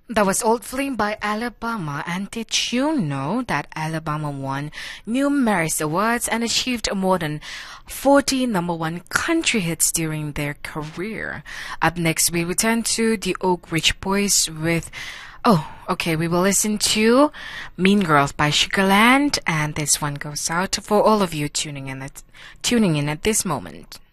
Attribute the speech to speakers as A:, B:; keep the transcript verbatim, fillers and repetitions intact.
A: That was Old Flame by Alabama, and did you know that Alabama won numerous awards and achieved more than forty number one country hits during their career? Up next, we return to the Oak Ridge Boys with, oh, okay, we will listen to Mean Girls by Sugarland, and this one goes out for all of you tuning in at, tuning in at this moment.